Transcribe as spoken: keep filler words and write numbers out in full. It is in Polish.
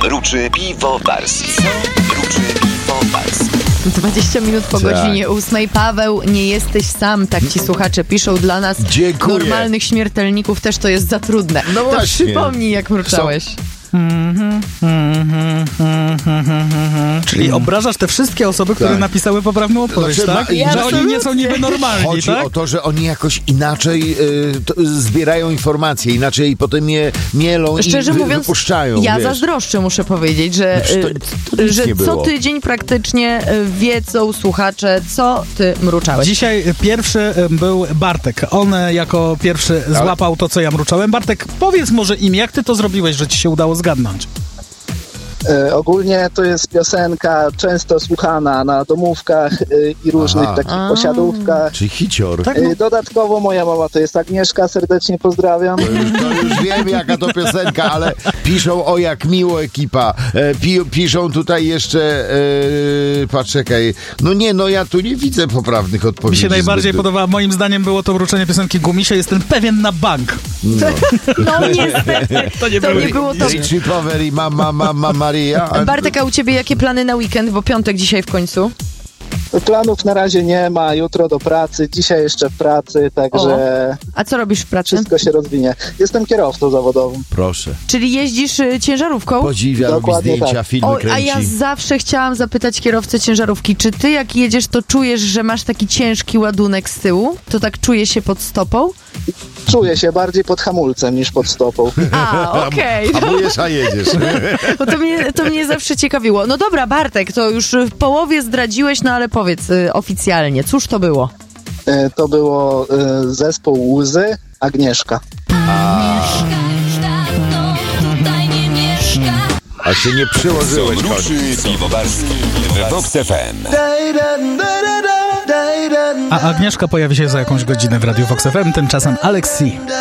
Mruczy Piwowarski. Mruczy Piwowarski. dwadzieścia minut po tak. godzinie ósmej. Paweł, nie jesteś sam, tak ci słuchacze piszą dla nas. Dziękuję. Normalnych śmiertelników też to jest za trudne. No to właśnie. Przypomnij, jak mruczałeś. Czyli obrażasz te wszystkie osoby, które tak. napisały poprawną odpowiedź, znaczy, tak? ja że oni nie są niby normalni, Chodzi tak? o to, że oni jakoś inaczej y, to, zbierają informacje, inaczej potem je mielą Szczerze i wy, mówiąc, wypuszczają. ja wiesz. zazdroszczę, muszę powiedzieć, że, Znaczy, to, to że nie co było. tydzień praktycznie wiedzą słuchacze, co ty mruczałeś. Dzisiaj pierwszy był Bartek. On jako pierwszy złapał to, co ja mruczałem. Bartek, powiedz może im, jak ty to zrobiłeś, że ci się udało zgadnąć? E, ogólnie to jest piosenka często słuchana na domówkach e, i różnych Aha. takich A. posiadówkach. Czyli hicior. Tak, E, dodatkowo moja mama to jest Agnieszka, serdecznie pozdrawiam. To już, to już wiem, jaka to piosenka, ale piszą, o jak miło ekipa. E, pi, piszą tutaj jeszcze, e, poczekaj, no nie, no ja tu nie widzę poprawnych Mi odpowiedzi. się najbardziej zbyt. podoba, moim zdaniem było to mruczenie piosenki Gumisie. Jestem pewien na bank. No. No niestety, To nie to były- nie było to. Richie Power i mama, mama Maria. A- Bartek, a u ciebie jakie plany na weekend, bo piątek dzisiaj w końcu? Planów na razie nie ma, jutro do pracy, dzisiaj jeszcze w pracy, także A co robisz w pracy? wszystko się rozwinie. Jestem kierowcą zawodowym. Proszę. Czyli jeździsz y, ciężarówką? Podziwia, robi Dokładnie zdjęcia, tak. filmy O, kręci. a ja zawsze chciałam zapytać kierowcę ciężarówki, czy ty jak jedziesz, to czujesz, że masz taki ciężki ładunek z tyłu? To tak czuje się pod stopą? Czuję się bardziej pod hamulcem niż pod stopą. A, okej. A bujesz, a jedziesz. Bo to mnie, to mnie zawsze ciekawiło. No dobra, Bartek, to już w połowie zdradziłeś, no ale powiedz y, oficjalnie, cóż to było? E, to było e, zespół Łzy, Agnieszka. A się nie przyłożyłeś. Co mruczy Piwowarski w Vox F M. A Agnieszka pojawi się za jakąś godzinę w Radiu Vox F M, tymczasem Alex C.